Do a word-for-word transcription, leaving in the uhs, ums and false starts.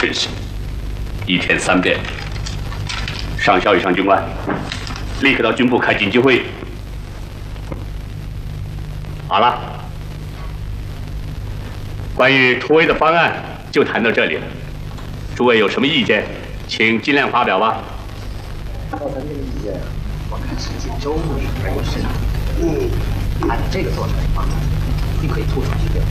真是，一天三遍。上校以上军官，立刻到军部开紧急会议。好了，关于突围的方案就谈到这里了。诸位有什么意见，请尽量发表吧。 照咱这个意见，我看陈锦州那边有事。嗯，按这个作战方案，你可以突出机动。